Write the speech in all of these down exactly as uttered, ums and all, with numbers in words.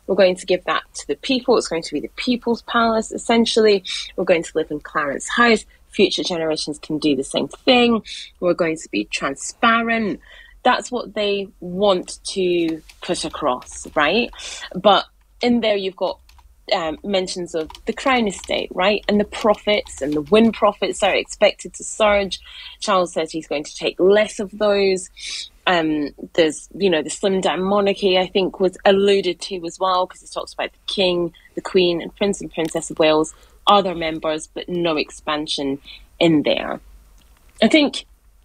We're going to give that to the people. It's going to be the people's palace, essentially. We're going to live in Clarence House. Future generations can do the same thing. We're going to be transparent. That's what they want to put across, right? But in there, you've got um, mentions of the Crown Estate, right? And the profits and the win profits are expected to surge. Charles says he's going to take less of those. Um, there's, you know, the slimmed down monarchy, I think, was alluded to as well, because it talks about the King, the Queen, and Prince and Princess of Wales, other members, but no expansion in there. I think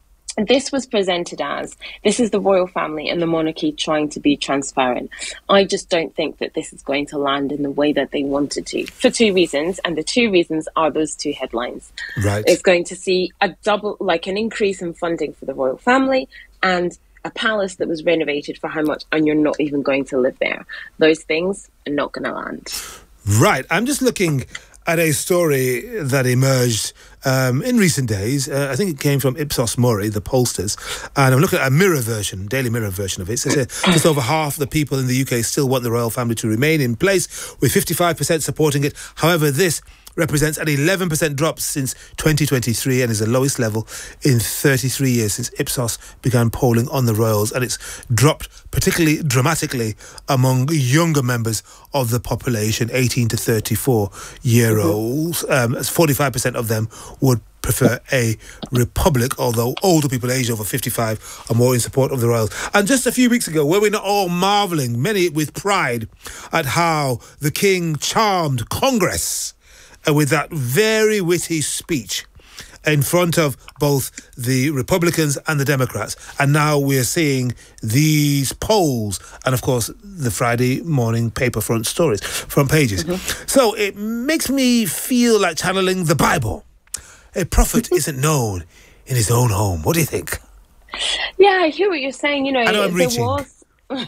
this was presented as, this is the royal family and the monarchy trying to be transparent. I just don't think that this is going to land in the way that they wanted to, for two reasons, and the two reasons are those two headlines. Right. It's going to see a double, like an increase in funding for the royal family, and a palace that was renovated for how much, and you're not even going to live there. Those things are not going to land. Right. I'm just looking at a story that emerged um, in recent days. Uh, I think it came from Ipsos Mori, the pollsters, and I'm looking at a Mirror version, Daily Mirror version of it. It says uh, just over half the people in the U K still want the royal family to remain in place, with fifty-five percent supporting it. However, this represents an eleven percent drop since twenty twenty-three and is the lowest level in thirty-three years since Ipsos began polling on the royals, and it's dropped particularly dramatically among younger members of the population, eighteen to thirty-four year olds. Um, as forty-five percent of them would prefer a republic, although older people aged over fifty-five are more in support of the royals. And just a few weeks ago, were we not all marvelling, many with pride, at how the King charmed Congress uh, with that very witty speech in front of both the Republicans and the Democrats. And now we're seeing these polls and, of course, the Friday morning paper front stories, front pages. Mm-hmm. So it makes me feel like channeling the Bible. A prophet isn't known in his own home. What do you think? Yeah, I hear what you're saying. You know, I know I'm there reaching. was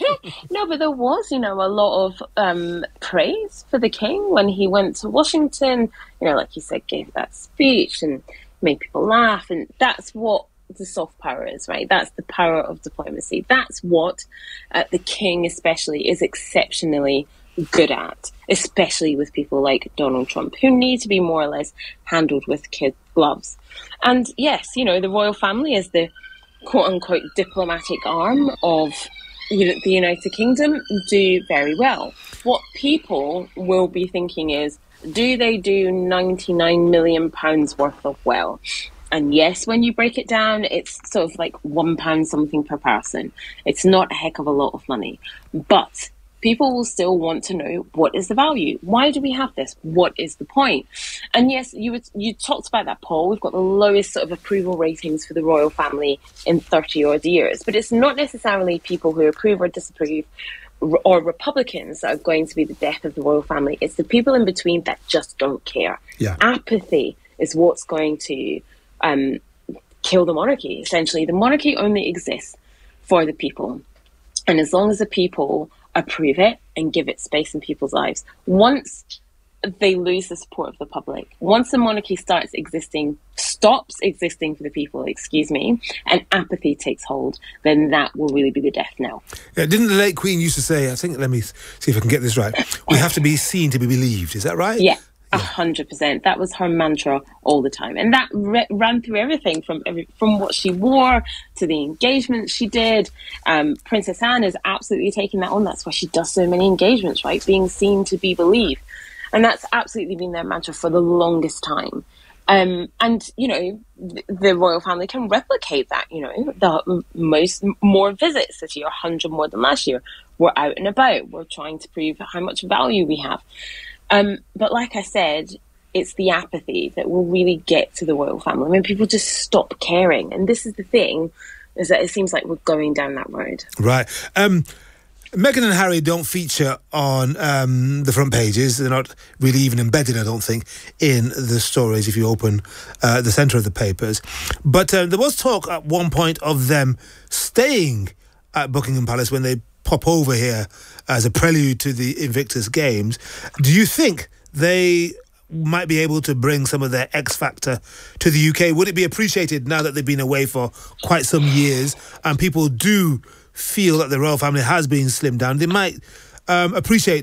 no, but there was, you know, a lot of um, praise for the King when he went to Washington. You know, like you said, gave that speech and made people laugh, and that's what the soft power is, right? That's the power of diplomacy. That's what uh, the King especially is exceptionally good at, especially with people like Donald Trump, who need to be more or less handled with kid gloves. And yes, you know, the royal family is the quote-unquote diplomatic arm of the United Kingdom, do very well. What people will be thinking is, do they do ninety-nine million pounds worth of well? And yes, when you break it down, it's sort of like one pound something per person. It's not a heck of a lot of money. But people will still want to know, what is the value? Why do we have this? What is the point? And yes, you would, you talked about that poll. We've got the lowest sort of approval ratings for the royal family in thirty odd years. But it's not necessarily people who approve or disapprove or Republicans that are going to be the death of the royal family. It's the people in between that just don't care. Yeah. Apathy is what's going to um, kill the monarchy, essentially. The monarchy only exists for the people. And as long as the people approve it and give it space in people's lives, once they lose the support of the public, once the monarchy starts existing, stops existing for the people, excuse me, and apathy takes hold, then that will really be the death knell. Yeah, didn't the late Queen used to say, I think, let me see if I can get this right, we have to be seen to be believed, is that right? Yeah. A hundred percent. That was her mantra all the time, and that re- ran through everything from every, from what she wore to the engagements she did. Um, Princess Anne is absolutely taking that on. That's why she does so many engagements, right? Being seen to be believed, and that's absolutely been their mantra for the longest time. Um, and you know, th- the royal family can replicate that. You know, the m- most more visits this year, a hundred more than last year. We're out and about. We're trying to prove how much value we have. Um, but like I said, it's the apathy that will really get to the royal family. I mean, people just stop caring. And this is the thing, is that it seems like we're going down that road. Right. Um, Meghan and Harry don't feature on um, the front pages. They're not really even embedded, I don't think, in the stories if you open uh, the centre of the papers. But uh, there was talk at one point of them staying at Buckingham Palace when they pop over here as a prelude to the Invictus Games. Do you think they might be able to bring some of their X factor to the U K? Would it be appreciated now that they've been away for quite some years and people do feel that the royal family has been slimmed down? They might um, appreciate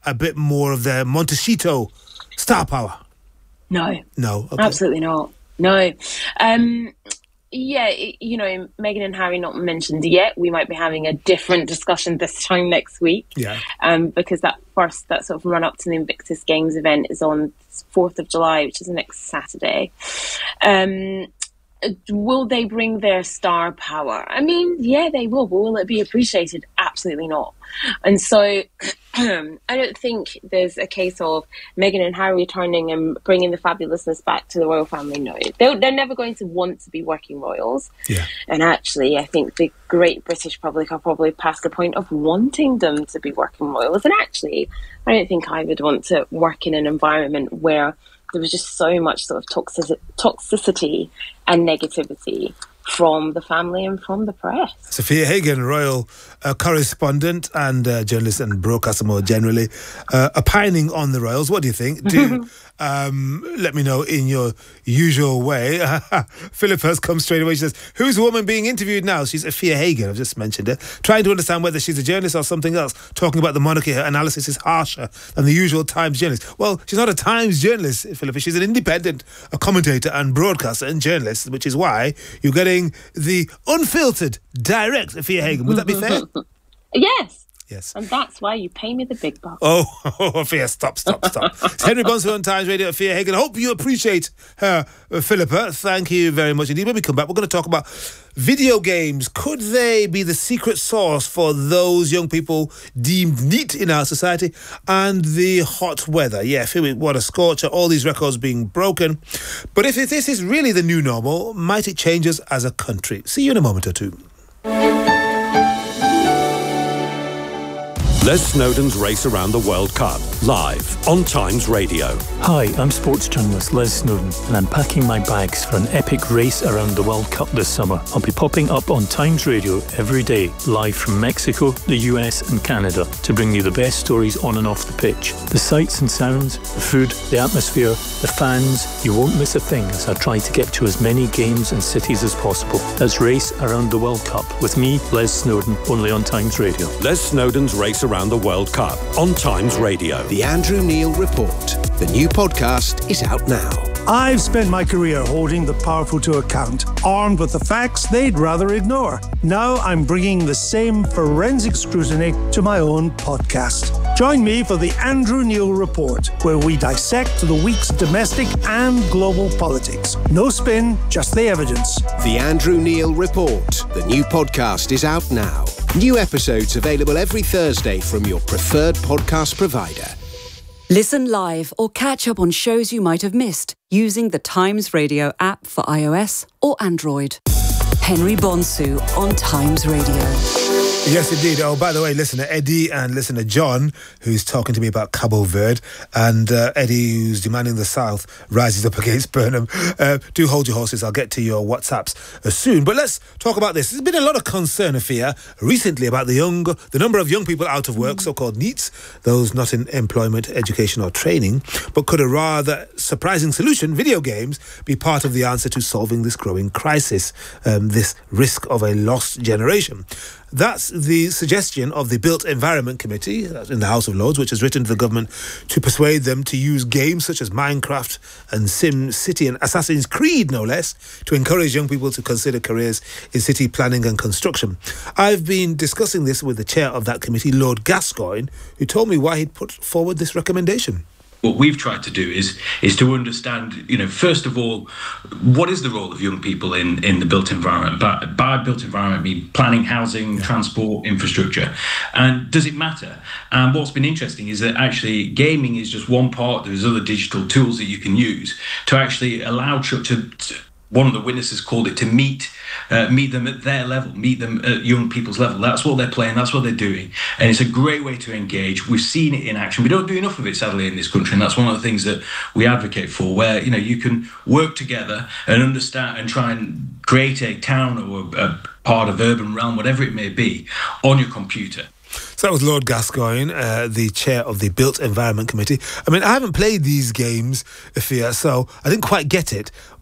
a bit more of their Montecito star power? No. No. Okay. Absolutely not. No. Um, yeah, it, you know, Meghan and Harry not mentioned yet. We might be having a different discussion this time next week. Yeah. Um, because that first, that sort of run up to the Invictus Games event is on fourth of July, which is next Saturday. Um, will they bring their star power? I mean, yeah, they will. But will it be appreciated? Absolutely not. And so I don't think there's a case of Meghan and Harry returning and bringing the fabulousness back to the royal family. No, they're, they're never going to want to be working royals. Yeah. And actually, I think the great British public are probably past the point of wanting them to be working royals. And actually, I don't think I would want to work in an environment where there was just so much sort of toxic- toxicity and negativity from the family and from the press. Sophia Hagen, royal uh, correspondent and uh, journalist and broadcaster more generally, uh, opining on the royals. What do you think? Do um, let me know in your usual way. Philippa has come straight away. She says, who's the woman being interviewed now? She's Sophia Hagen. I've just mentioned her. Trying to understand whether she's a journalist or something else. Talking about the monarchy, her analysis is harsher than the usual Times journalist. Well, she's not a Times journalist, Philippa. She's an independent a commentator and broadcaster and journalist, which is why you're getting the unfiltered, direct Sophia Hagen. Would that be fair? Yes. Yes. And that's why you pay me the big bucks. Oh, oh, Sophia, stop, stop, stop. It's Henry Bonsfield on Times Radio, Sophia Hagen. I hope you appreciate her, uh, Philippa. Thank you very much indeed. When we come back, we're going to talk about video games. Could they be the secret sauce for those young people deemed neat in our society? And the hot weather. Yeah, feel it, what a scorcher. All these records being broken. But if this is really the new normal, might it change us as a country? See you in a moment or two. Les Snowdon's Race Around the World Cup, live on Times Radio. Hi, I'm sports journalist Les Snowdon, and I'm packing my bags for an epic race around the World Cup this summer. I'll be popping up on Times Radio every day, live from Mexico, the U S and Canada, to bring you the best stories on and off the pitch. The sights and sounds, the food, the atmosphere, the fans, you won't miss a thing as I try to get to as many games and cities as possible. That's Race Around the World Cup with me, Les Snowdon, only on Times Radio. Les Snowdon's Race Around the World Cup on Times Radio. The Andrew Neil Report. The new podcast is out now. I've spent my career holding the powerful to account, armed with the facts they'd rather ignore. Now I'm bringing the same forensic scrutiny to my own podcast. Join me for the Andrew Neil Report, where we dissect the week's domestic and global politics. No spin, just the evidence. The Andrew Neil Report. The new podcast is out now. New episodes available every Thursday from your preferred podcast provider. Listen live or catch up on shows you might have missed using the Times Radio app for iOS or Android. Henry Bonsu on Times Radio. Yes, indeed. Oh, by the way, listener Eddie and listener John, who's talking to me about Cabo Verde, and uh, Eddie, who's demanding the South rises up against Burnham. Uh, do hold your horses. I'll get to your WhatsApps uh, soon. But let's talk about this. There's been a lot of concern, Afia, recently about the young, the number of young people out of work, mm. so-called NEETs, those not in employment, education or training. But could a rather surprising solution, video games, be part of the answer to solving this growing crisis, um, this risk of a lost generation? That's the suggestion of the Built Environment Committee in the House of Lords, which has written to the government to persuade them to use games such as Minecraft and Sim City and Assassin's Creed, no less, to encourage young people to consider careers in city planning and construction. I've been discussing this with the chair of that committee, Lord Gascoigne, who told me why he'd put forward this recommendation. What we've tried to do is is to understand, you know, first of all, what is the role of young people in, in the built environment? By, by built environment, I mean planning, housing, transport, infrastructure. And does it matter? And what's been interesting is that actually gaming is just one part. There's other digital tools that you can use to actually allow to, to, to one of the witnesses called it to meet uh, meet them at their level, meet them at young people's level. That's what they're playing, that's what they're doing. And it's a great way to engage. We've seen it in action. We don't do enough of it, sadly, in this country. And that's one of the things that we advocate for, where, you know, you can work together and understand and try and create a town or a, a part of urban realm, whatever it may be, on your computer. So that was Lord Gascoigne, uh, the chair of the Built Environment Committee. I mean, I haven't played these games, Afia, so I didn't quite get it.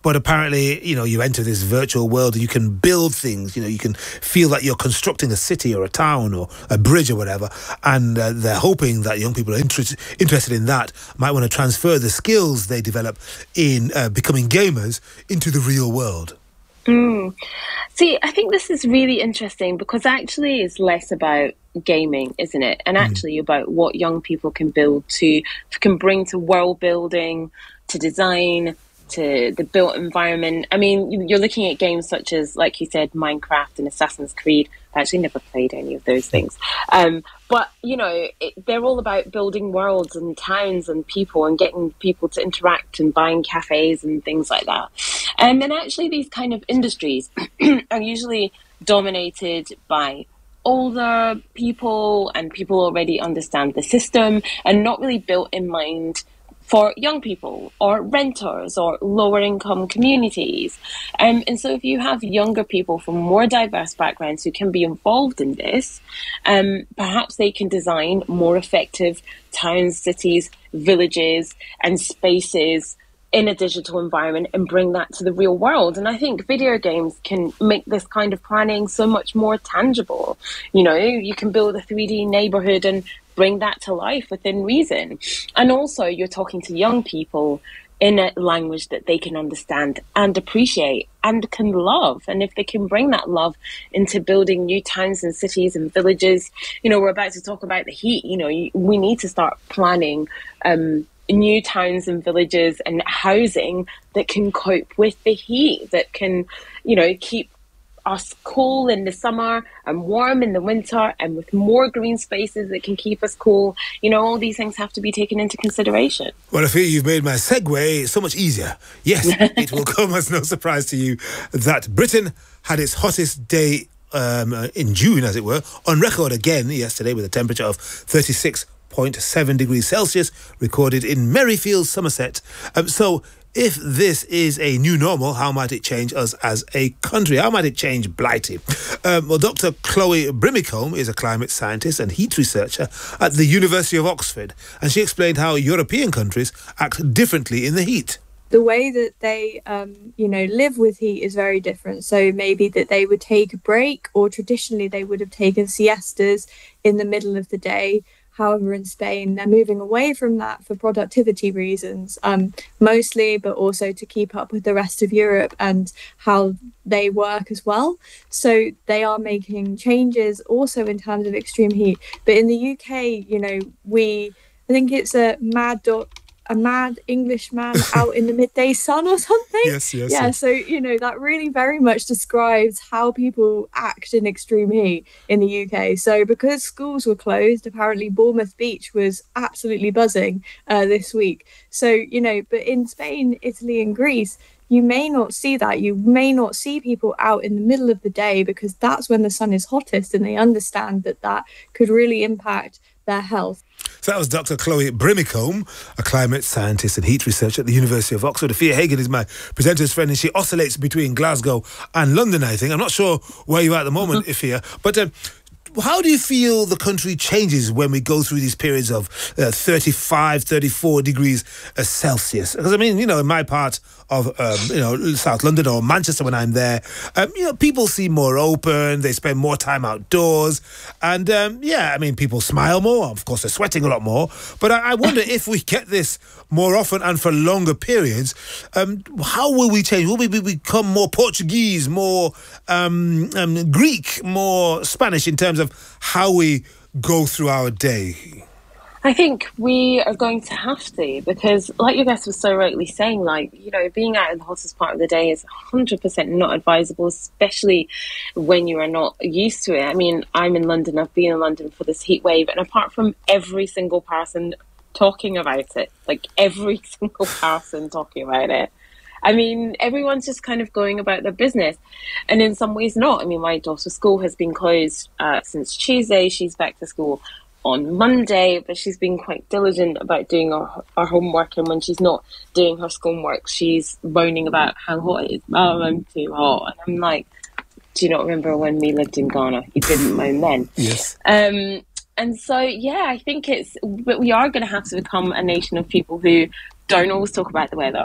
but apparently, you know, you enter this virtual world and you can build things. You know, you can feel that you're constructing a city or a town or a bridge or whatever. And uh, they're hoping that young people are inter- interested in that might want to transfer the skills they develop in uh, becoming gamers into the real world. Mm. See, I think this is really interesting because actually it's less about gaming, isn't it? And actually mm. about what young people can build to, can bring to world building, to design, to the built environment. I mean, you're looking at games such as, like you said, Minecraft and Assassin's Creed. I actually never played any of those things. Um, but, you know, it, they're all about building worlds and towns and people and getting people to interact and buying cafes and things like that. Um, and actually these kind of industries are usually dominated by older people and people already understand the system and not really built in mind for young people or renters or lower income communities. Um, and so if you have younger people from more diverse backgrounds who can be involved in this, um, perhaps they can design more effective towns, cities, villages and spaces in a digital environment and bring that to the real world. And I think video games can make this kind of planning so much more tangible. You know, you can build a three D neighborhood and bring that to life within reason. And also you're talking to young people in a language that they can understand and appreciate and can love. And if they can bring that love into building new towns and cities and villages, you know, we're about to talk about the heat, you know, we need to start planning um, new towns and villages and housing that can cope with the heat, that can, you know, keep us cool in the summer and warm in the winter, and with more green spaces that can keep us cool. You know, all these things have to be taken into consideration. Well, I feel you've made my segue so much easier. Yes, it will come as no surprise to you that Britain had its hottest day um, in June, as it were, on record again yesterday with a temperature of thirty-six point seven degrees Celsius recorded in Merrifield, Somerset. Um, so if this is a new normal, how might it change us as a country? How might it change Blighty? Um, well, Doctor Chloe Brimicombe is a climate scientist and heat researcher at the University of Oxford, and she explained how European countries act differently in the heat. The way that they, um, you know, live with heat is very different. So maybe that they would take a break, or traditionally they would have taken siestas in the middle of the day. However, in Spain, they're moving away from that for productivity reasons, um, mostly, but also to keep up with the rest of Europe and how they work as well. So they are making changes also in terms of extreme heat. But in the U K, you know, we, I think it's a mad dot. a mad Englishman out in the midday sun or something. Yes, yes. Yeah, yes. so, you know, that really very much describes how people act in extreme heat in the U K. So because schools were closed, apparently Bournemouth Beach was absolutely buzzing uh, this week. So, you know, but in Spain, Italy and Greece, you may not see that. You may not see people out in the middle of the day because that's when the sun is hottest, and they understand that that could really impact their health. So that was Doctor Chloe Brimicombe, a climate scientist and heat researcher at the University of Oxford. Afia Hagen is my presenter's friend, and she oscillates between Glasgow and London, I think. I'm not sure where you are at the moment, Afia, but um, how do you feel the country changes when we go through these periods of uh, thirty-five, thirty-four degrees uh, Celsius? Because, I mean, you know, in my part of, um, you know, South London or Manchester when I'm there, um, you know, people seem more open, they spend more time outdoors, and, um, yeah, I mean, people smile more. Of course, they're sweating a lot more. But I, I wonder if we get this more often and for longer periods, um, how will we change? Will we become more Portuguese, more um, um, Greek, more Spanish in terms of of how we go through our day? I think we are going to have to, because like your guest was so rightly saying, like, you know, being out in the hottest part of the day is one hundred percent not advisable, especially when you are not used to it. I mean, I'm in London, I've been in London for this heat wave, and apart from every single person talking about it, like every single person talking about it, I mean, everyone's just kind of going about their business. And in some ways not. I mean, my daughter's school has been closed uh, since Tuesday. She's back to school on Monday, but she's been quite diligent about doing her, her homework. And when she's not doing her schoolwork, she's moaning about how hot it is. Oh, I'm too hot. And I'm like, do you not remember when we lived in Ghana? You didn't moan then. Yes. Um, and so, yeah, I think it's, but we are going to have to become a nation of people who don't always talk about the weather,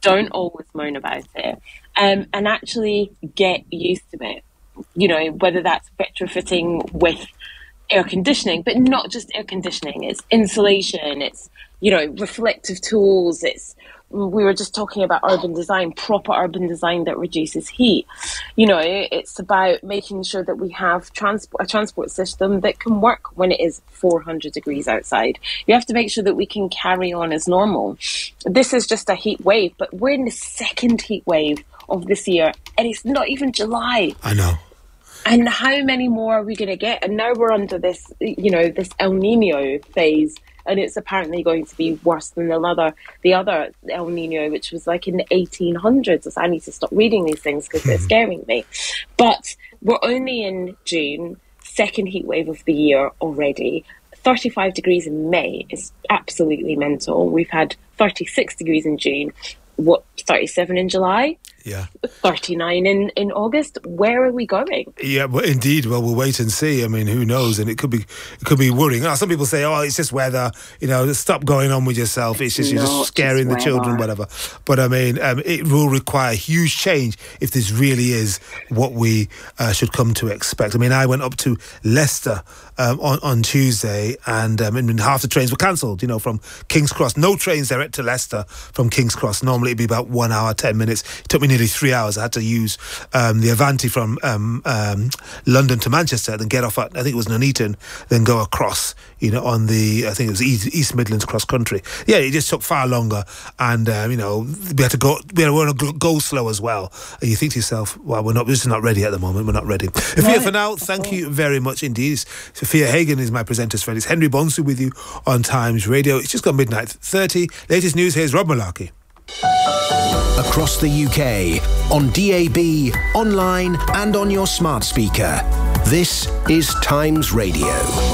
Don't always moan about it, um, and actually get used to it. You know, whether that's retrofitting with air conditioning, but not just air conditioning. It's insulation. It's, you know, reflective tools. It's, we were just talking about urban design, proper urban design that reduces heat. You know, it's about making sure that we have transport, a transport system that can work when it is four hundred degrees outside. You have to make sure that we can carry on as normal. This is just a heat wave, but we're in the second heat wave of this year, and it's not even July. I know. And how many more are we going to get? And now we're under this, you know, this El Nino phase, and it's apparently going to be worse than the other, the other El Nino, which was like in the eighteen hundreds. So I need to stop reading these things because they're scaring me. But we're only in June, second heat wave of the year already. thirty-five degrees in May is absolutely mental. We've had thirty-six degrees in June. What, thirty-seven in July? Yeah. thirty-nine in, in August. Where are we going? Yeah, well, indeed. Well, we'll wait and see. I mean, who knows? And it could be, it could be worrying. Now, some people say, "Oh, it's just weather." You know, stop going on with yourself. It's just, you're just scaring the children, whatever. But I mean, um, it will require huge change if this really is what we uh, should come to expect. I mean, I went up to Leicester um, on on Tuesday, and um, and half the trains were cancelled. You know, from King's Cross, no trains direct to Leicester from King's Cross. Normally, it'd be about one hour, ten minutes. It took me nearly three hours. I had to use um, the Avanti from um, um, London to Manchester, then get off at, I think it was Nuneaton, then go across, you know, on the, I think it was East, East Midlands cross country. Yeah, it just took far longer, and um, you know, we had to go, we had to go slow as well. And you think to yourself, well, we're not, we're just not ready at the moment. We're not ready. Sophia, for now, thank you very much indeed. Sophia Hagen is my presenter's friend. It's Henry Bonsu with you on Times Radio. It's just gone midnight thirty. Latest news, here's Rob Malarkey. Across the U K, on D A B, online and on your smart speaker. This is Times Radio.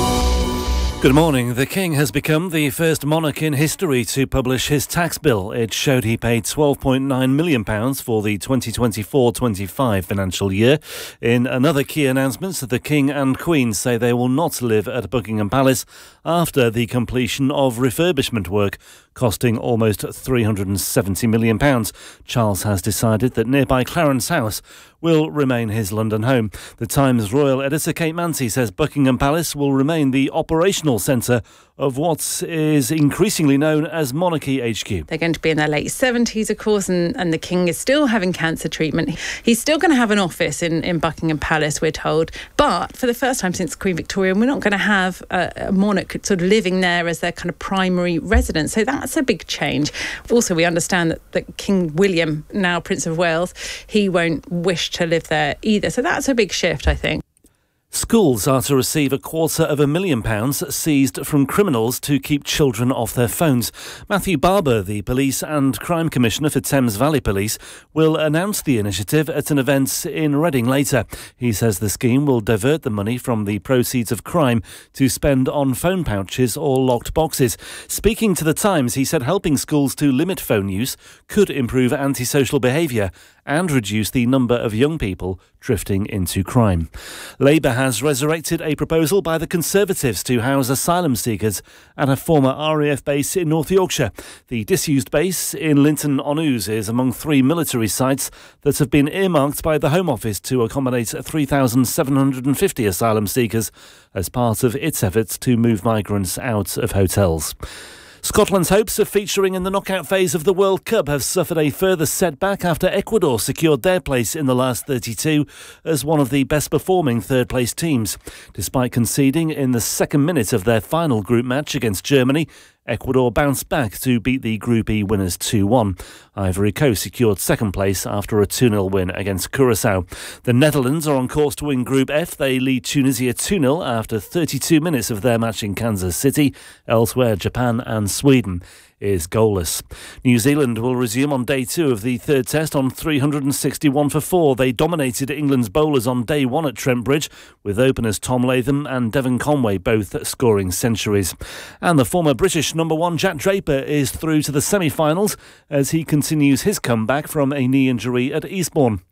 Good morning. The King has become the first monarch in history to publish his tax bill. It showed he paid twelve point nine million pounds for the twenty twenty-four twenty-five financial year. In another key announcement, the King and Queen say they will not live at Buckingham Palace after the completion of refurbishment work costing almost three hundred seventy million pounds. Charles has decided that nearby Clarence House will remain his London home. The Times royal editor Kate Mantie says Buckingham Palace will remain the operational centre of what is increasingly known as Monarchy H Q. They're going to be in their late seventies, of course, and, and the King is still having cancer treatment. He's still going to have an office in, in Buckingham Palace, we're told. But for the first time since Queen Victoria, we're not going to have a, a monarch sort of living there as their kind of primary residence. So that's a big change. Also, we understand that, that King William, now Prince of Wales, he won't wish to live there either. So that's a big shift, I think. Schools are to receive a quarter of a million pounds seized from criminals to keep children off their phones. Matthew Barber, the Police and Crime Commissioner for Thames Valley Police, will announce the initiative at an event in Reading later. He says the scheme will divert the money from the proceeds of crime to spend on phone pouches or locked boxes. Speaking to The Times, he said helping schools to limit phone use could improve antisocial behaviour and reduce the number of young people drifting into crime. Labour has resurrected a proposal by the Conservatives to house asylum seekers at a former R A F base in North Yorkshire. The disused base in Linton-on-Ouse is among three military sites that have been earmarked by the Home Office to accommodate three thousand seven hundred fifty asylum seekers as part of its efforts to move migrants out of hotels. Scotland's hopes of featuring in the knockout phase of the World Cup have suffered a further setback after Ecuador secured their place in the last thirty-two as one of the best-performing third-place teams. Despite conceding in the second minute of their final group match against Germany, Ecuador bounced back to beat the Group E winners two one. Ivory Coast secured second place after a two nil win against Curaçao. The Netherlands are on course to win Group F. They lead Tunisia two nil after thirty-two minutes of their match in Kansas City. Elsewhere, Japan and Sweden is goalless. New Zealand will resume on day two of the third test on three hundred sixty-one for four. They dominated England's bowlers on day one at Trent Bridge, with openers Tom Latham and Devon Conway both scoring centuries. And the former British number one Jack Draper is through to the semi-finals as he continues his comeback from a knee injury at Eastbourne.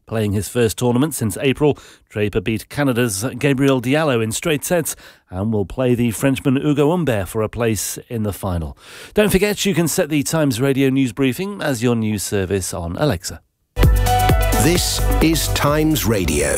Playing his first tournament since April, Draper beat Canada's Gabriel Diallo in straight sets and will play the Frenchman Hugo Humbert for a place in the final. Don't forget you can set the Times Radio news briefing as your news service on Alexa. This is Times Radio.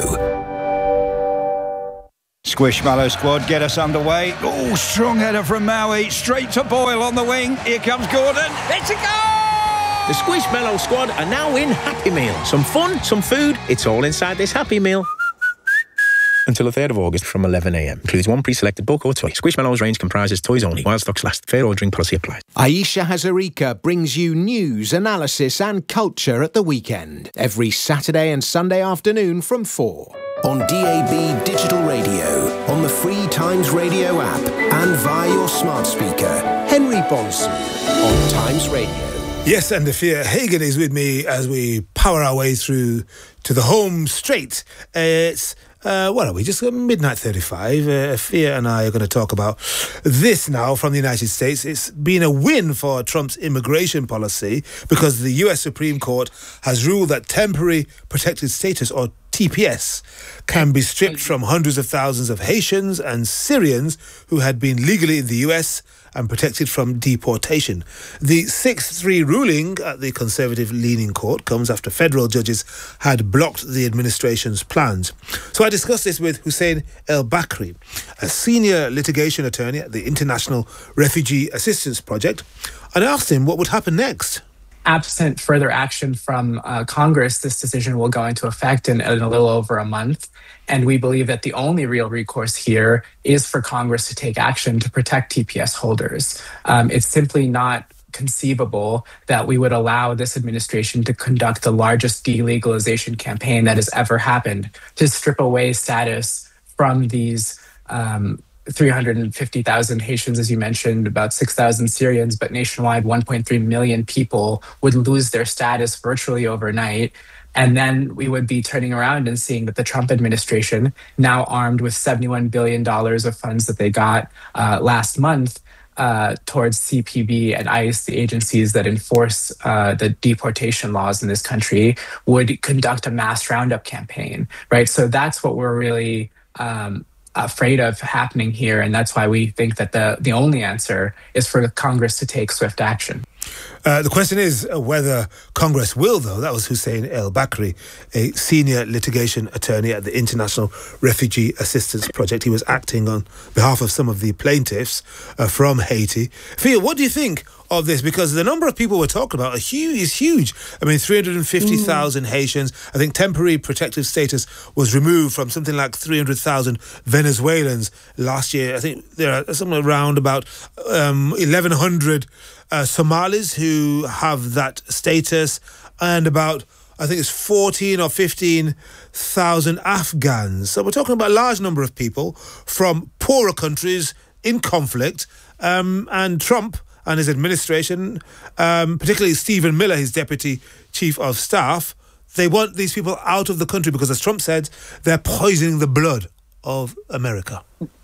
Squishmallow squad get us underway. Oh, strong header from Maui. Straight to Boyle on the wing. Here comes Gordon. It's a goal! The Squishmallow squad are now in Happy Meal. Some fun, some food. It's all inside this Happy Meal. Until the third of August from eleven a m. Includes one pre-selected book or toy. Squishmallow's range comprises toys only. While stocks last. Fair ordering policy applies. Aisha Hazarika brings you news, analysis and culture at the weekend. Every Saturday and Sunday afternoon from four. On D A B digital radio, on the free Times Radio app and via your smart speaker. Henry Bonson on Times Radio. Yes, and Afia Hagan is with me as we power our way through to the home straight. Uh, it's, uh, what are we, just midnight thirty-five. Uh, Afia and I are going to talk about this now from the United States. It's been a win for Trump's immigration policy because the U S Supreme Court has ruled that temporary protected status, or T P S, can be stripped from hundreds of thousands of Haitians and Syrians who had been legally in the U S and protected from deportation. The six three ruling at the conservative-leaning court comes after federal judges had blocked the administration's plans. So I discussed this with Hussein El Bakri, a senior litigation attorney at the International Refugee Assistance Project, and I asked him what would happen next. Absent further action from uh, Congress, this decision will go into effect in, in a little over a month. And we believe that the only real recourse here is for Congress to take action to protect T P S holders. Um, it's simply not conceivable that we would allow this administration to conduct the largest delegalization campaign that has ever happened to strip away status from these um, three hundred fifty thousand Haitians, as you mentioned, about six thousand Syrians, but nationwide one point three million people would lose their status virtually overnight. And then we would be turning around and seeing that the Trump administration, now armed with seventy-one billion dollars of funds that they got uh, last month uh, towards C P B and ICE, the agencies that enforce uh, the deportation laws in this country, would conduct a mass roundup campaign, right? So that's what we're really um, afraid of happening here. And that's why we think that the, the only answer is for Congress to take swift action. Uh, the question is whether Congress will, though. That was Hussein El Bakri, a senior litigation attorney at the International Refugee Assistance Project. He was acting on behalf of some of the plaintiffs uh, from Haiti. Fia, what do you think of this? Because the number of people we're talking about are huge, is huge. I mean, three hundred fifty thousand mm. Haitians. I think temporary protective status was removed from something like three hundred thousand Venezuelans last year. I think there are somewhere around about um, eleven hundred Uh, Somalis who have that status, and about, I think it's fourteen or fifteen thousand Afghans. So we're talking about a large number of people from poorer countries in conflict, um, and Trump and his administration, um, particularly Stephen Miller, his deputy chief of staff, they want these people out of the country because, as Trump said, they're poisoning the blood of America.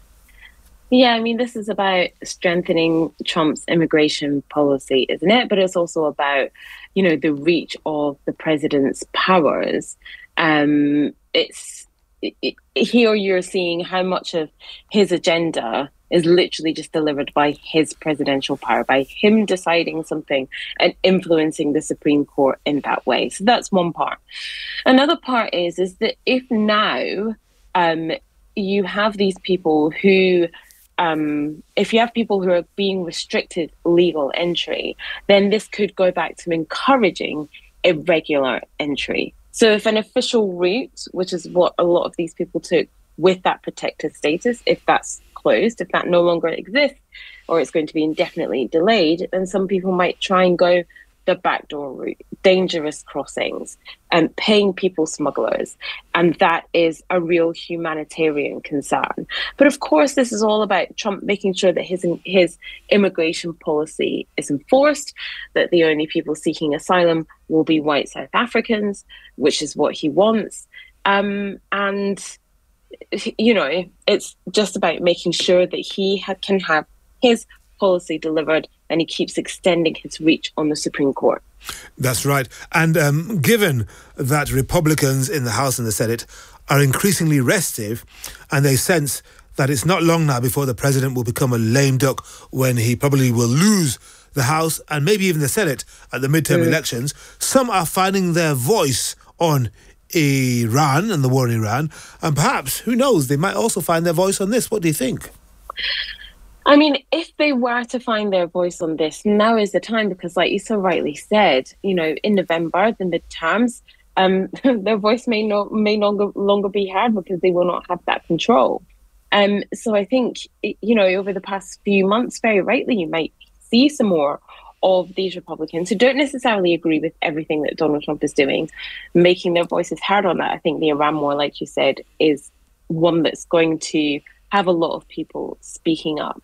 Yeah, I mean, this is about strengthening Trump's immigration policy, isn't it? But it's also about, you know, the reach of the president's powers. Um, it's it, it, here you're seeing how much of his agenda is literally just delivered by his presidential power, by him deciding something and influencing the Supreme Court in that way. So that's one part. Another part is, is that if now um, you have these people who... Um, if you have people who are being restricted legal entry, then this could go back to encouraging irregular entry. So if an official route, which is what a lot of these people took with that protected status, if that's closed, if that no longer exists, or it's going to be indefinitely delayed, then some people might try and go the backdoor route, dangerous crossings, and paying people smugglers. And that is a real humanitarian concern. But of course, this is all about Trump making sure that his his immigration policy is enforced, that the only people seeking asylum will be white South Africans, which is what he wants. Um, and, you know, it's just about making sure that he ha- can have his policy delivered, and he keeps extending his reach on the Supreme Court. That's right. And um, given that Republicans in the House and the Senate are increasingly restive, and they sense that it's not long now before the president will become a lame duck when he probably will lose the House and maybe even the Senate at the midterm mm. elections, some are finding their voice on Iran and the war in Iran. And perhaps, who knows, they might also find their voice on this. What do you think? I mean, if they were to find their voice on this, now is the time, because like you so rightly said, you know, in November, the midterms, um, their voice may not may longer longer be heard because they will not have that control. Um, so I think, you know, over the past few months, very rightly, you might see some more of these Republicans who don't necessarily agree with everything that Donald Trump is doing, making their voices heard on that. I think the Iran war, like you said, is one that's going to have a lot of people speaking up.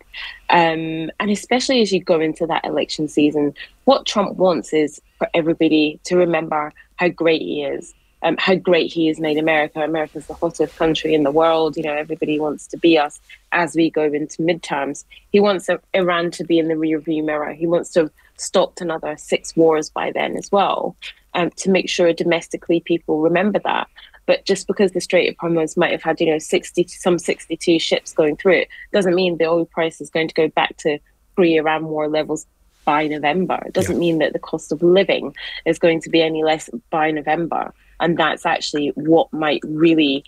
Um, and especially as you go into that election season, what Trump wants is for everybody to remember how great he is, um, how great he has made America. America's the hottest country in the world. You know, everybody wants to be us as we go into midterms. He wants Iran to be in the rearview mirror. He wants to have stopped another six wars by then as well, um, to make sure domestically people remember that. But just because the Strait of Hormuz might have had, you know, sixty, some sixty-two ships going through it, doesn't mean the oil price is going to go back to pre-Iran war levels by November. It doesn't yeah. mean that the cost of living is going to be any less by November. And that's actually what might really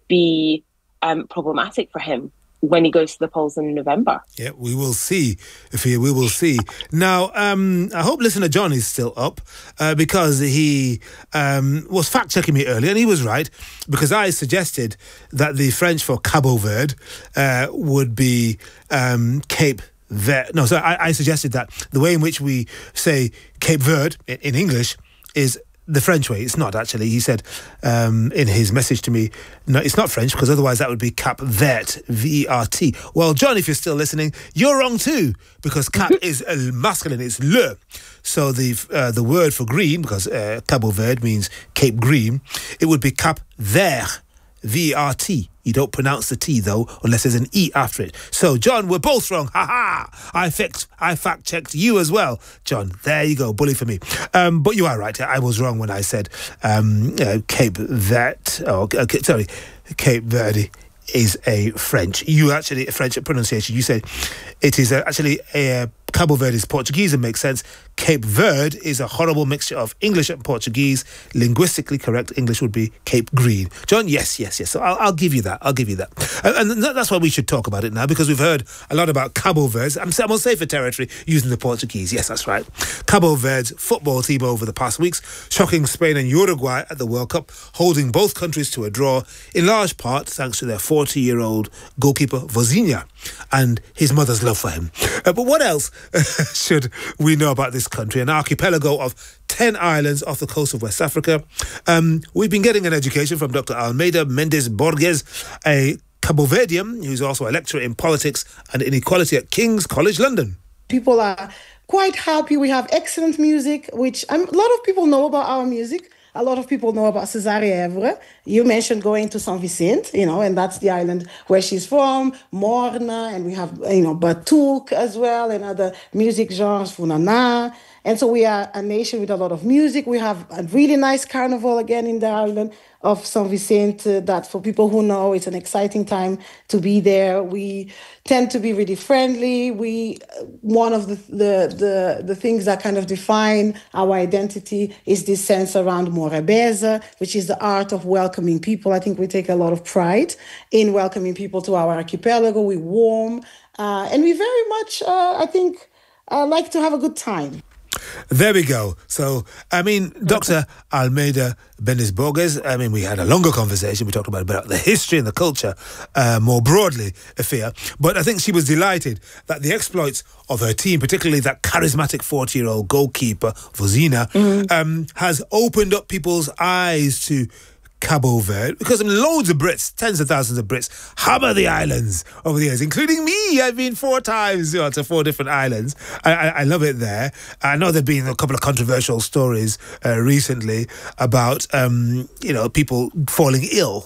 be um, problematic for him when he goes to the polls in November. Yeah, we will see. If he, we will see. Now, um, I hope listener John is still up uh, because he um, was fact-checking me earlier, and he was right, because I suggested that the French for Cabo Verde uh, would be um, Cape Verde. No, so I, I suggested that the way in which we say Cape Verde in, in English is the French way. It's not, actually. He said um, in his message to me, no, it's not French, because otherwise that would be Cap Vert, V E R T. Well, John, if you're still listening, you're wrong too, because cap is uh, masculine, it's le. So the uh, the word for green, because uh, Cabo Verde means Cape Green, it would be Cap Vert, V E R T. You don't pronounce the T, though, unless there's an E after it. So, John, we're both wrong. Ha-ha! I, fact, I fact-checked you as well, John. There you go. Bully for me. Um, but you are right. I was wrong when I said um, uh, Cape Verde. Oh, okay, sorry, Cape Verde is a French. You actually, a French pronunciation. You said it is a, actually a... Uh, Cabo Verde is Portuguese, it makes sense. Cape Verde is a horrible mixture of English and Portuguese. Linguistically correct English would be Cape Green. John, yes, yes, yes. So I'll, I'll give you that. I'll give you that. And, and that's why we should talk about it now, because we've heard a lot about Cabo Verde. I'm, I'm on safer territory using the Portuguese. Yes, that's right. Cabo Verde's football team over the past weeks, shocking Spain and Uruguay at the World Cup, holding both countries to a draw, in large part thanks to their forty-year-old goalkeeper, Vozinha, and his mother's love for him. Uh, but what else should we know about this country? An archipelago of ten islands off the coast of West Africa. Um, we've been getting an education from Doctor Almeida Mendes Borges, a Cabo Verdean who's also a lecturer in politics and inequality at King's College London. People are quite happy. We have excellent music, which um, a lot of people know about our music. A lot of people know about Cesaria Evora. You mentioned going to San Vicente, you know, and that's the island where she's from, Morna, and we have, you know, Batuque as well, and other music genres, Funana. And so we are a nation with a lot of music. We have a really nice carnival again in the island of San Vicente. That, for people who know, it's an exciting time to be there. We tend to be really friendly. We one of the the the, the things that kind of define our identity is this sense around Morabeza, which is the art of welcoming people. I think we take a lot of pride in welcoming people to our archipelago. We warm, uh, and we very much, uh, I think, uh, like to have a good time. There we go. So, I mean, Doctor Almeida Mendes Borges, I mean, we had a longer conversation. We talked about, about the history and the culture uh, more broadly, Afia. But I think she was delighted that the exploits of her team, particularly that charismatic forty-year-old goalkeeper, Vozinha, mm-hmm. um, has opened up people's eyes to Cabo Verde, because I mean, loads of Brits, tens of thousands of Brits, hammer the islands over the years, including me. I've been four times, you know, to four different islands. I, I, I love it there. I know there've been a couple of controversial stories uh, recently about, um, you know, people falling ill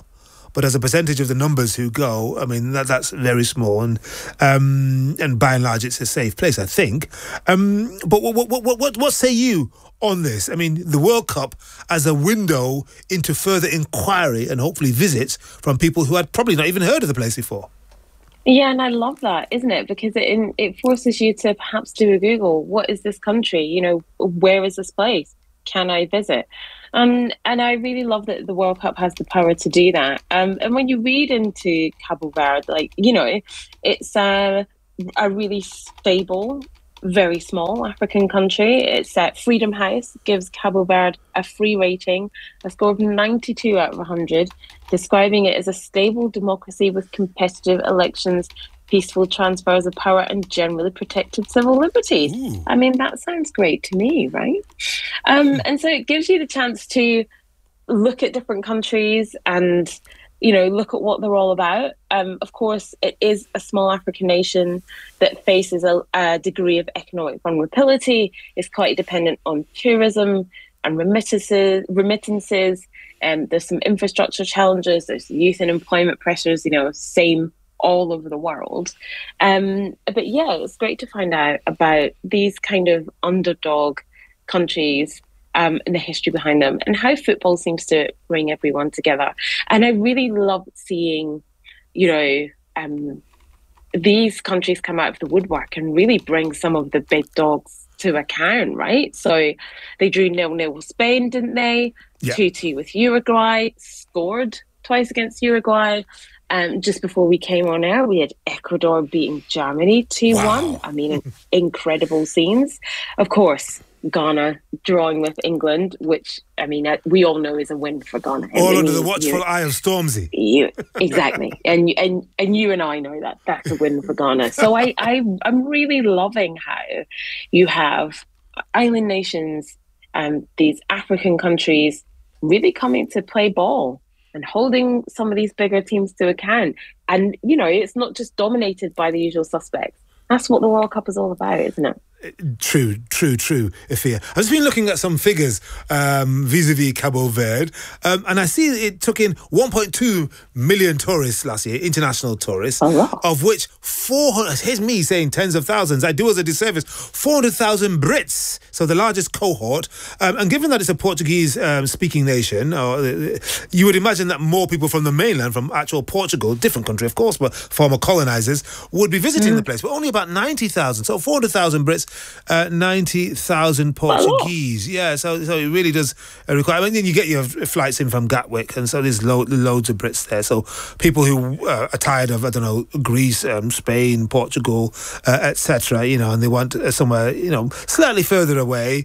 but as a percentage of the numbers who go, I mean, that, that's very small. And um, and by and large, it's a safe place, I think. Um, but what, what, what, what, what say you on this? I mean, the World Cup as a window into further inquiry and hopefully visits from people who had probably not even heard of the place before. Yeah, and I love that, isn't it? Because it it forces you to perhaps do a Google. What is this country? You know, where is this place? Can I visit? Um, and I really love that the World Cup has the power to do that. Um, and when you read into Cabo Verde, like, you know, it's a, a really stable, very small African country. It's at Freedom House gives Cabo Verde a free rating, a score of ninety-two out of one hundred, describing it as a stable democracy with competitive elections, peaceful transfers of power, and generally protected civil liberties. Ooh. I mean, that sounds great to me, right? Um, and so it gives you the chance to look at different countries and, you know, look at what they're all about. Um, of course, it is a small African nation that faces a, a degree of economic vulnerability. It's quite dependent on tourism and remittances. remittances. Um, there's some infrastructure challenges. There's youth and employment pressures, you know, same all over the world. Um, but yeah, it's great to find out about these kind of underdog countries um, and the history behind them and how football seems to bring everyone together. And I really love seeing, you know, um, these countries come out of the woodwork and really bring some of the big dogs to account, right? So they drew nil-nil with Spain, didn't they? Yeah. two-two with Uruguay, scored twice against Uruguay. Um, just before we came on air, we had Ecuador beating Germany two one. Wow. I mean, incredible scenes. Of course, Ghana drawing with England, which, I mean, we all know is a win for Ghana. All and under you, the watchful you, eye of Stormzy. You, exactly. and, and and you and I know that that's a win for Ghana. So I, I, I'm really loving how you have island nations and these African countries really coming to play ball and holding some of these bigger teams to account. And, you know, it's not just dominated by the usual suspects. That's what the World Cup is all about, isn't it? True, true, true, Ifia. I've just been looking at some figures um, vis-a-vis Cabo Verde, um, and I see it took in one point two million tourists last year, international tourists, oh, wow. of which four hundred, here's me saying tens of thousands, I do us a disservice, four hundred thousand Brits, so the largest cohort. Um, and given that it's a Portuguese-speaking um, nation, or, uh, you would imagine that more people from the mainland, from actual Portugal, different country, of course, but former colonisers, would be visiting mm. the place, but only about ninety thousand, so four hundred thousand Brits, Uh, ninety thousand Portuguese. Yeah, so so it really does uh, require. I mean, then you get your flights in from Gatwick, and so there's lo- loads of Brits there. So people who uh, are tired of, I don't know, Greece, um, Spain, Portugal, uh, et cetera, you know, and they want uh, somewhere, you know, slightly further away,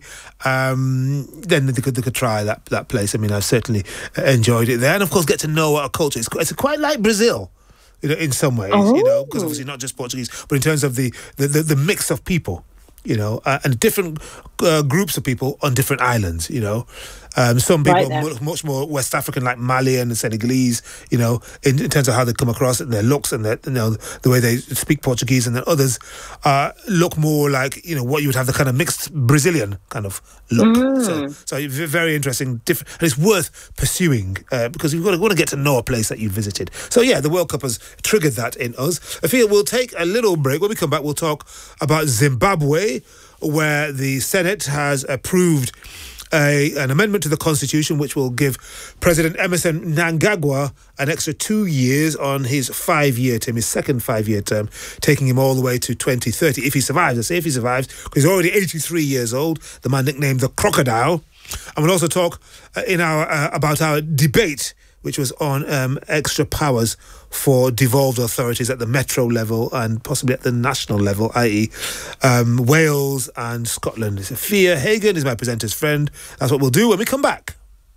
um, then they could they could try that that place. I mean, I've certainly enjoyed it there, and of course, get to know our culture. It's, it's quite like Brazil. You know, in some ways, oh. you know, because obviously not just Portuguese, but in terms of the the, the, the mix of people. You know, uh, and different uh, groups of people on different islands, you know. Um, some people right much, much more West African, like Malian and Senegalese, you know, in, in terms of how they come across it and their looks and their, you know, the way they speak Portuguese. And then others uh, look more like, you know, what you would have the kind of mixed Brazilian kind of look. Mm. So, so very interesting. Different, and it's worth pursuing uh, because we've got to, want to get to know a place that you visited. So, yeah, the World Cup has triggered that in us. I feel we'll take a little break. When we come back, we'll talk about Zimbabwe, where the Senate has approved A, an amendment to the Constitution which will give President Emerson Mnangagwa an extra two years on his five-year term, his second five-year term, taking him all the way to twenty thirty, if he survives. I say if he survives, because he's already eighty-three years old, the man nicknamed the Crocodile. And we'll also talk uh, in our uh, about our debate, which was on um, extra powers for devolved authorities at the metro level and possibly at the national level, that is um, Wales and Scotland. Sophia Hagen is my presenter's friend. That's what we'll do when we come back.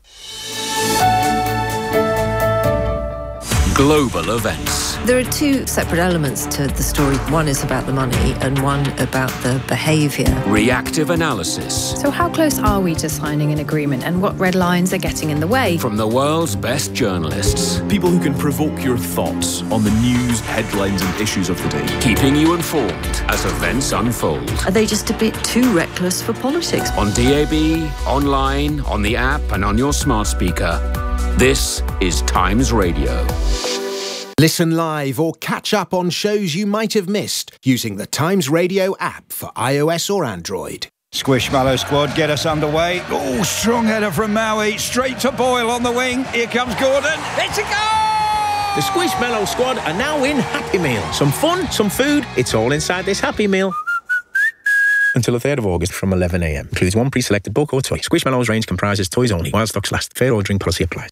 Global events. There are two separate elements to the story. One is about the money and one about the behaviour. Reactive analysis. So how close are we to signing an agreement and what red lines are getting in the way? From the world's best journalists. People who can provoke your thoughts on the news, headlines and issues of the day. Keeping you informed as events unfold. Are they just a bit too reckless for politics? On D A B, online, on the app and on your smart speaker. This is Times Radio. Listen live or catch up on shows you might have missed using the Times Radio app for iOS or Android. Squishmallow squad get us underway. Oh, strong header from Maui. Straight to Boyle on the wing. Here comes Gordon. It's a goal! The Squishmallow squad are now in Happy Meal. Some fun, some food, it's all inside this Happy Meal. Until the third of August from eleven a m. Includes one pre-selected book or toy. Squishmallows range comprises toys only, while stocks last. Fair ordering policy applies.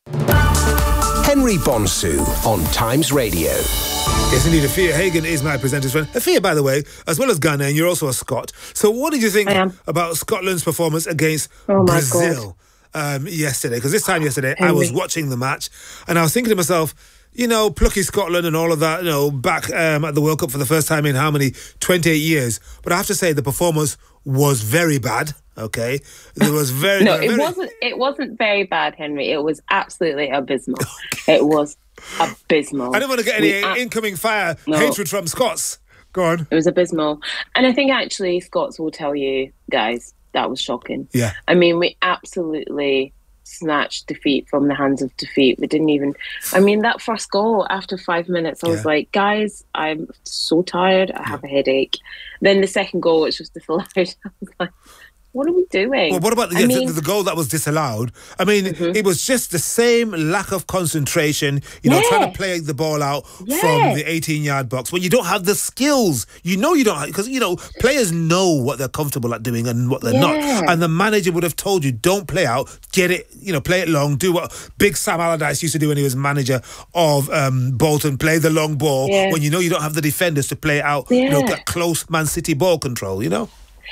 Henry Bonsu on Times Radio. Yes, indeed. Afia Hagen is my presenter's friend. Afia, by the way, as well as Ghanaian, you're also a Scot. So what did you think about Scotland's performance against oh Brazil um, yesterday? Because this time yesterday, Henry. I was watching the match and I was thinking to myself, you know, plucky Scotland and all of that, you know, back um, at the World Cup for the first time in how many? twenty-eight years. But I have to say the performance was very bad. Okay, it was very no. very, It wasn't. It wasn't very bad, Henry. It was absolutely abysmal. It was abysmal. I don't want to get any we, incoming fire no. hatred from Scots. Go on. It was abysmal, and I think actually Scots will tell you guys that was shocking. Yeah. I mean, we absolutely snatched defeat from the hands of defeat. We didn't even. I mean, that first goal after five minutes, I was Yeah. like, guys, I'm so tired. I have a headache. Then the second goal, which was disallowed, I was like, what are we doing? Well, what about the, I yeah, mean, the, the goal that was disallowed? I mean, mm-hmm. it was just the same lack of concentration, you know, Yeah. trying to play the ball out Yeah. from the eighteen-yard box when you don't have the skills. You know you don't have, because, you know, players know what they're comfortable at doing and what they're Yeah. not. And the manager would have told you, don't play out, get it, you know, play it long, do what Big Sam Allardyce used to do when he was manager of um, Bolton, play the long ball Yeah. when you know you don't have the defenders to play it out, you know, Yeah. that close Man City ball control, you know?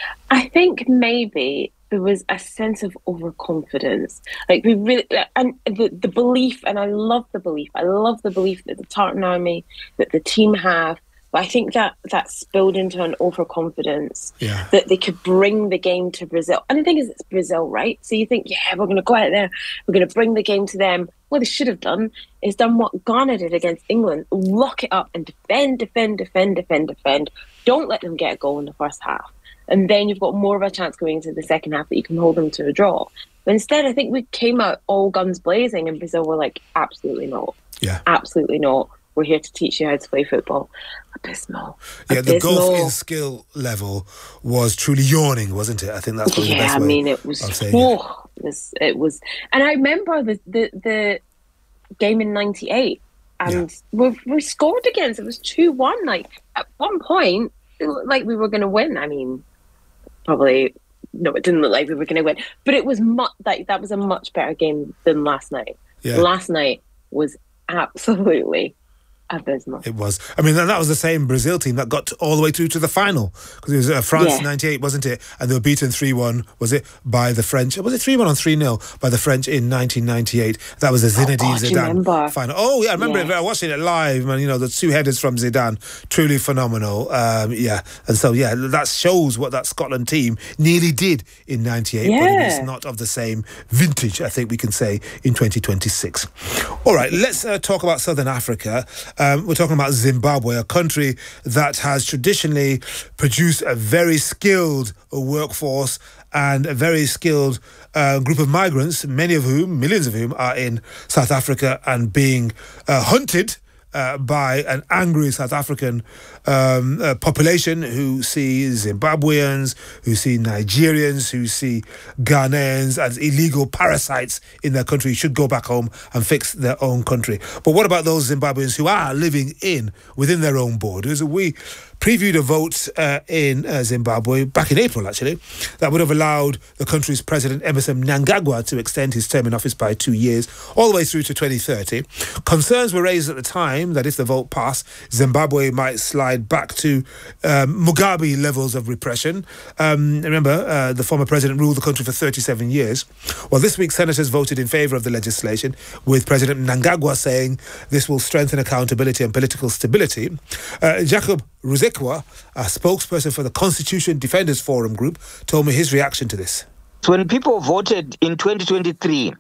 I think maybe there was a sense of overconfidence. Like we really, and the, the belief, and I love the belief. I love the belief that the Tartan Army, that the team have. But I think that that spilled into an overconfidence Yeah. that they could bring the game to Brazil. And the thing is, it's Brazil, right? So you think, yeah, we're going to go out there, we're going to bring the game to them. What they should have done is done what Ghana did against England: lock it up and defend, defend, defend, defend, defend. Don't let them get a goal in the first half. And then you've got more of a chance going into the second half that you can hold them to a draw. But instead, I think we came out all guns blazing, and Brazil were like, absolutely not. Yeah. Absolutely not. We're here to teach you how to play football. Abysmal. Yeah, the Abysmal. golf in skill level was truly yawning, wasn't it? I think that's probably yeah, the best I way mean, it was, of saying oh, it was. It was. And I remember the, the, the game in ninety-eight, and we we scored against, it was two one. Like, at one point, it looked like we were going to win. I mean, probably, no, it didn't look like we were going to win, but it was much, like, that was a much better game than last night. Yeah. Last night was absolutely abysmal. It was. I mean, that was the same Brazil team that got all the way through to the final, because it was uh, France Yeah. ninety-eight, wasn't it? And they were beaten three one, was it, by the French? Was it three one or three nil by the French in nineteen ninety-eight? That was the Zinedine God, do you remember? Zidane final. Oh, yeah, I remember Yes. it. I watched it live, and, you know, the two headers from Zidane, truly phenomenal. Um, yeah. And so, yeah, that shows what that Scotland team nearly did in ninety-eight, but it is Yeah. not of the same vintage, I think we can say, in twenty twenty-six. All right, let's uh, talk about Southern Africa. Um, we're talking about Zimbabwe, a country that has traditionally produced a very skilled workforce and a very skilled uh, group of migrants, many of whom, millions of whom, are in South Africa and being uh, hunted Uh, by an angry South African um, uh, population who see Zimbabweans, who see Nigerians, who see Ghanaians as illegal parasites in their country, should go back home and fix their own country. But what about those Zimbabweans who are living in, within their own borders? We previewed a vote uh, in uh, Zimbabwe back in April, actually, that would have allowed the country's president, Emerson Mnangagwa, to extend his term in office by two years, all the way through to twenty thirty. Concerns were raised at the time that if the vote passed, Zimbabwe might slide back to um, Mugabe levels of repression. Um, remember, uh, the former president ruled the country for thirty-seven years. Well, this week, senators voted in favour of the legislation, with President Mnangagwa saying this will strengthen accountability and political stability. Uh, Jacob Ruzekwa, a spokesperson for the Constitution Defenders Forum group, told me his reaction to this. When people voted in twenty twenty-three,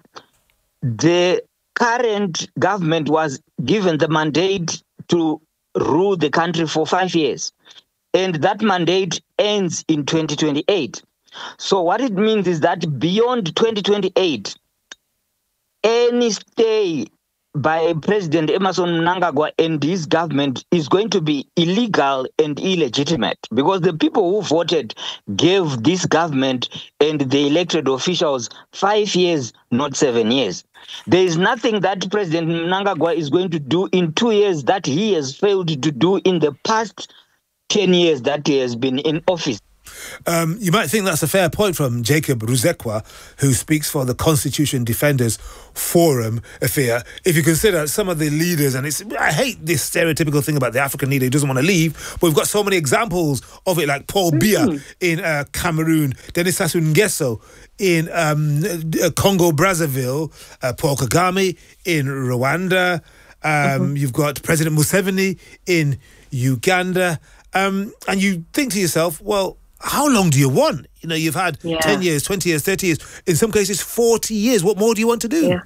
the current government was given the mandate to rule the country for five years. And that mandate ends in twenty twenty-eight. So what it means is that beyond twenty twenty-eight, any stay by President Emmerson Mnangagwa and his government is going to be illegal and illegitimate, because the people who voted gave this government and the elected officials five years, not seven years. There is nothing that President Mnangagwa is going to do in two years that he has failed to do in the past ten years that he has been in office. Um, you might think that's a fair point from Jacob Ruzekwa, who speaks for the Constitution Defenders Forum, Afia. If you consider some of the leaders, and it's, I hate this stereotypical thing about the African leader who doesn't want to leave, but we've got so many examples of it, like Paul Biya mm-hmm. in uh, Cameroon, Denis Sassou Nguesso in um, Congo Brazzaville, uh, Paul Kagame in Rwanda. Um, mm-hmm. You've got President Museveni in Uganda, um, and you think to yourself, well, how long do you want? You know, you've had yeah. ten years, twenty years, thirty years, in some cases forty years. What more do you want to do? Yeah.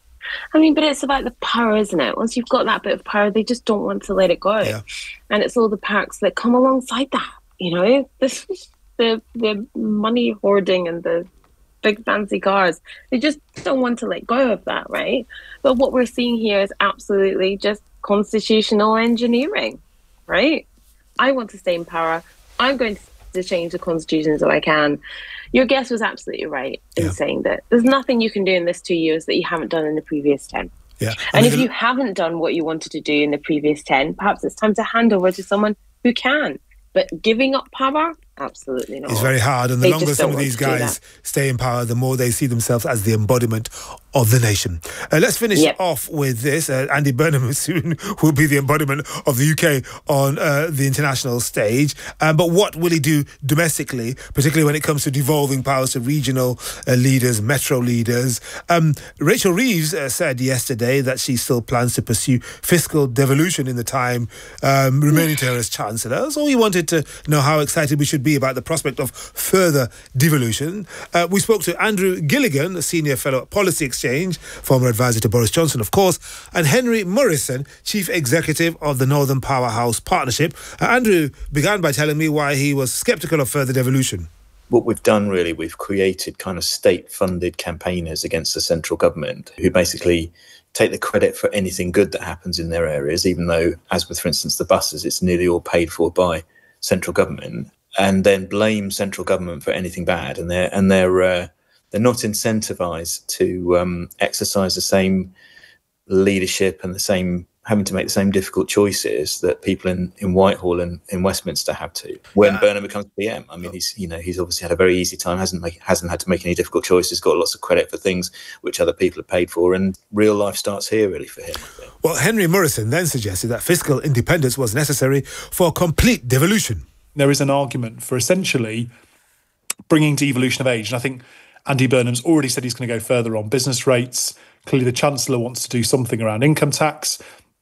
I mean, but it's about the power, isn't it? Once you've got that bit of power, they just don't want to let it go. Yeah. And it's all the perks that come alongside that, you know? This, the, the money hoarding and the big fancy cars. They just don't want to let go of that, right? But what we're seeing here is absolutely just constitutional engineering, right? I want to stay in power. I'm going to to change the constitution so I can. Your guest was absolutely right in yeah. saying that there's nothing you can do in this two years that you haven't done in the previous ten. Yeah. And if you haven't done what you wanted to do in the previous ten, perhaps it's time to hand over to someone who can. But giving up power, absolutely not. It's very hard, and the they longer some of these guys stay in power, the more they see themselves as the embodiment of the nation. Uh, let's finish yep. off with this. Uh, Andy Burnham soon will be the embodiment of the U K on uh, the international stage. Um, but what will he do domestically, particularly when it comes to devolving powers to regional uh, leaders, metro leaders? Um, Rachel Reeves uh, said yesterday that she still plans to pursue fiscal devolution in the time um, remaining to her as Chancellor. So we wanted to know how excited we should be about the prospect of further devolution. Uh, we spoke to Andrew Gilligan, a senior fellow at Policy Exchange, former advisor to Boris Johnson, of course, and Henry Morrison, chief executive of the Northern Powerhouse Partnership. Uh, Andrew began by telling me why he was sceptical of further devolution. What we've done, really, we've created kind of state-funded campaigners against the central government who basically take the credit for anything good that happens in their areas, even though, as with, for instance, the buses, it's nearly all paid for by central government, and then blame central government for anything bad, and they're and they're uh, they're not incentivized to um, exercise the same leadership and the same having to make the same difficult choices that people in, in Whitehall and in Westminster have to. When uh, Burnham becomes P M, I mean, he's you know he's obviously had a very easy time, hasn't make, hasn't had to make any difficult choices, got lots of credit for things which other people have paid for, and real life starts here really for him. Well, Henry Morrison then suggested that fiscal independence was necessary for complete devolution. There is an argument for essentially bringing devolution of age, and I think Andy Burnham's already said he's going to go further on business rates. Clearly, the Chancellor wants to do something around income tax.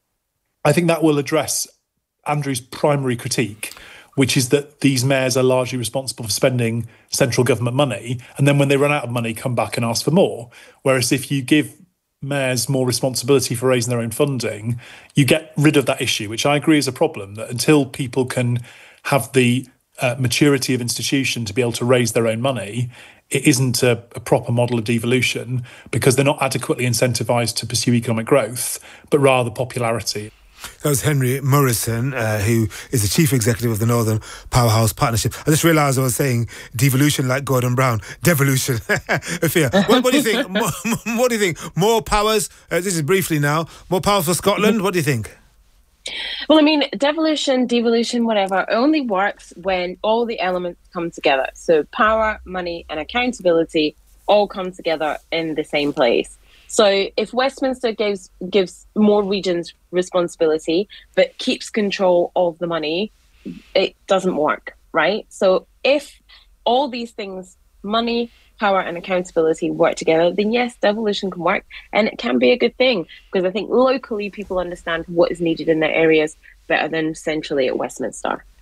I think that will address Andrew's primary critique, which is that these mayors are largely responsible for spending central government money, and then when they run out of money, come back and ask for more. Whereas if you give mayors more responsibility for raising their own funding, you get rid of that issue, which I agree is a problem, that until people can have the uh, maturity of institution to be able to raise their own money, it isn't a, a proper model of devolution, because they're not adequately incentivised to pursue economic growth, but rather popularity. That was Henry Morrison, uh, who is the chief executive of the Northern Powerhouse Partnership. I just realised I was saying devolution like Gordon Brown. Devolution. what, what do you think? More, what do you think? More powers? Uh, this is briefly now. More powers for Scotland? What do you think? Well, I mean, devolution, devolution, whatever, only works when all the elements come together. So power, money, and accountability all come together in the same place. So if Westminster gives gives more regions responsibility but keeps control of the money, it doesn't work, right? So if all these things, money, power and accountability, work together, then yes, devolution can work, and it can be a good thing, because I think locally people understand what is needed in their areas better than centrally at Westminster.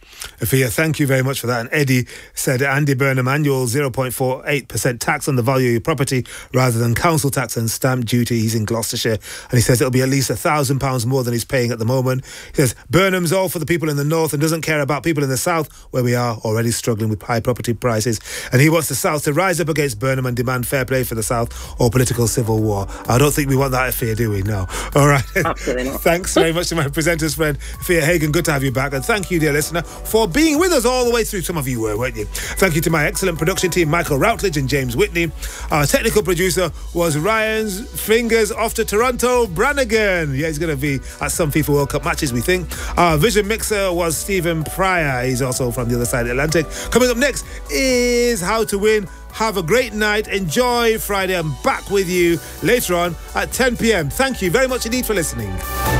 Afia, thank you very much for that. And Eddie said Andy Burnham annual zero point four eight percent tax on the value of your property rather than council tax and stamp duty. He's in Gloucestershire, and he says it'll be at least a thousand pounds more than he's paying at the moment. He says Burnham's all for the people in the north and doesn't care about people in the south, where we are already struggling with high property prices. And he wants the south to rise up against Burnham and demand fair play for the south or political civil war. I don't think we want that, Afia, do we? No. All right. Absolutely not. Thanks very much to my presenter's friend, Afia Hagan. Good to have you back. And thank you, dear listener, for being with us all the way through. Some of you were, weren't you? Thank you to my excellent production team, Michael Routledge and James Whitney. Our technical producer was Ryan's fingers off to Toronto, Brannigan. Yeah, he's going to be at some FIFA World Cup matches, we think. Our vision mixer was Stephen Pryor. He's also from the other side of the Atlantic. Coming up next is How to Win. Have a great night. Enjoy Friday. I'm back with you later on at ten p.m. Thank you very much indeed for listening.